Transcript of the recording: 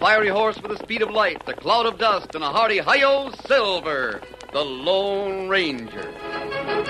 fiery horse with the speed of light, a cloud of dust, and a hearty hi-yo, Silver, the Lone Ranger.